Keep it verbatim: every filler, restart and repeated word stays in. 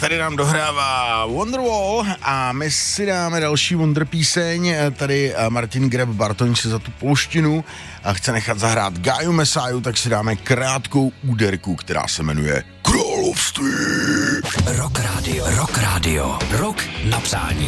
tady nám dohrává Wonderwall a my si dáme další Wonder píseň. Tady Martin Greb Bartoň si za tu polštinu a chce nechat zahrát Gáju Mesáju, tak si dáme krátkou úderku, která se jmenuje Království. Rock Radio, Rock Radio, Rock na přání.